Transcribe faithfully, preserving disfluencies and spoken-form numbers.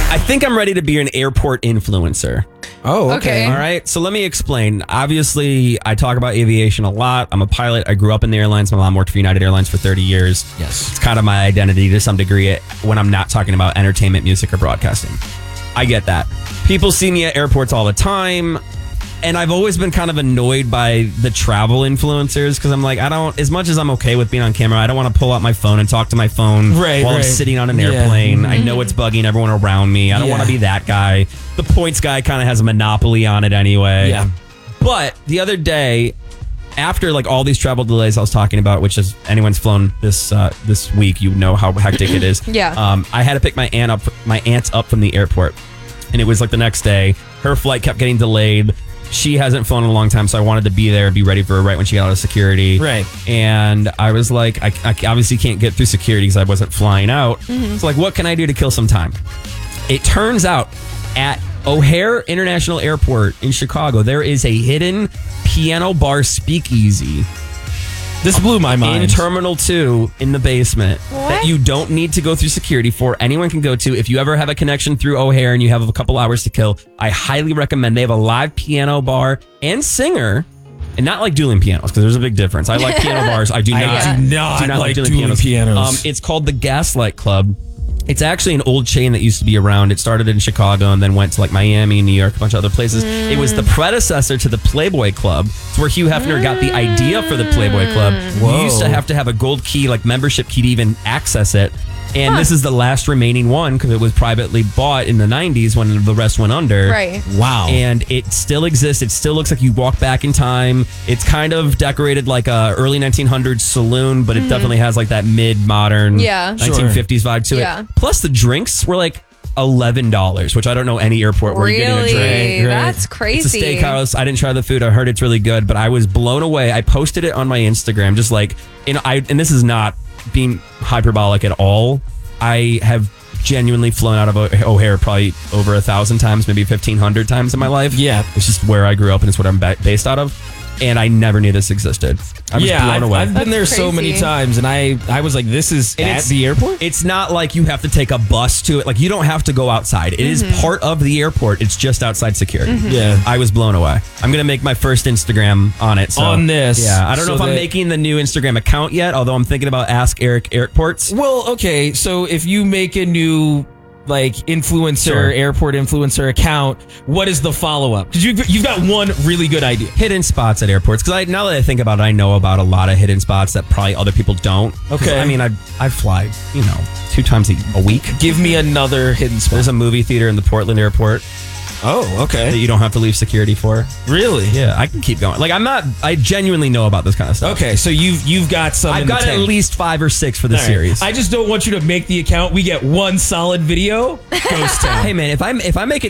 I think I'm ready to be an airport influencer. Oh, okay. Okay. All right. So let me explain. Obviously, I talk about aviation a lot. I'm a pilot. I grew up in the airlines. My mom worked for United Airlines for thirty years. Yes. It's kind of my identity to some degree when I'm not talking about entertainment, music, or broadcasting. I get that. People see me at airports all the time. And I've always been kind of annoyed by the travel influencers because I'm like, I don't, as much as I'm okay with being on camera, I don't want to pull out my phone and talk to my phone right, while right. I'm sitting on an Yeah. airplane. I know it's bugging everyone around me. I don't Yeah. want to be that guy. The points guy kind of has a monopoly on it anyway. Yeah. But the other day, after like all these travel delays I was talking about, which is anyone's flown this uh, this week, you know how hectic it is. Yeah. Um, I had to pick my aunt up, my aunt up from the airport, and it was like the next day. Her flight kept getting delayed. She hasn't flown in a long time, so I wanted to be there and be ready for her right when she got out of security. Right. And I was like, I, I obviously can't get through security because I wasn't flying out. Mm-hmm. So like, what can I do to kill some time? It turns out at O'Hare International Airport in Chicago, there is a hidden piano bar speakeasy This blew my mind. in Terminal two in the basement What? that you don't need to go through security for. Anyone can go to. If you ever have a connection through O'Hare and you have a couple hours to kill, I highly recommend. They have a live piano bar and singer, and not like dueling pianos because there's a big difference. I like piano bars. I do not, I do not, do not like dueling pianos. Um, it's called the Gaslight Club. It's actually an old chain that used to be around. It started in Chicago and then went to like Miami, New York, a bunch of other places. Mm. It was the predecessor to the Playboy Club. It's where Hugh Hefner mm. got the idea for the Playboy Club. Whoa. You used to have to have a gold key, like membership key to even access it. And Huh. this is the last remaining one because it was privately bought in the nineties when the rest went under. Right. Wow. And it still exists. It still looks like you walk back in time. It's kind of decorated like a early nineteen hundreds saloon, but it definitely has like that mid-modern Yeah. nineteen fifties vibe to Yeah. it. Plus the drinks were like eleven dollars, which I don't know any airport where you're getting a Really? drink. That's It's crazy. a steakhouse. I didn't try the food. I heard it's really good, but I was blown away. I posted it on my Instagram, just like, and I, and this is not being hyperbolic at all. I have genuinely flown out of O- O'Hare probably over a thousand times, maybe fifteen hundred times in my life. Yeah. It's just where I grew up and it's what I'm ba- based out of. And I never knew this existed. I was yeah, blown I've, away. I've been That's there so many crazy. times, and I, I was like, "This is And at it's- the airport." It's not like you have to take a bus to it. Like you don't have to go outside. It is Mm-hmm. part of the airport. It's just outside security. Yeah. I was blown away. I'm gonna make my first Instagram on it. So, On this, yeah. I don't know so if I'm that- making the new Instagram account yet. Although I'm thinking about Ask Eric Airports. Well, okay, so if you make a new like influencer, Sure. airport influencer account, what is the follow up? Because you've you've got one really good idea. Hidden spots at airports. Because I now that I think about it, I know about a lot of hidden spots that probably other people don't. 'Cause, Okay. I mean, I I fly, you know, two times a, a week. Give me another hidden spot. There's a movie theater in the Portland airport oh, that okay, you don't have to leave security for. really? Yeah, I can keep going. Like I'm not. I genuinely know about this kind of stuff. Okay, so you've you've got some. I've in the got at tank. least five or six for the All right. series. I just don't want you to make the account. We get one solid video. Ghost town. hey man, if I'm if I make it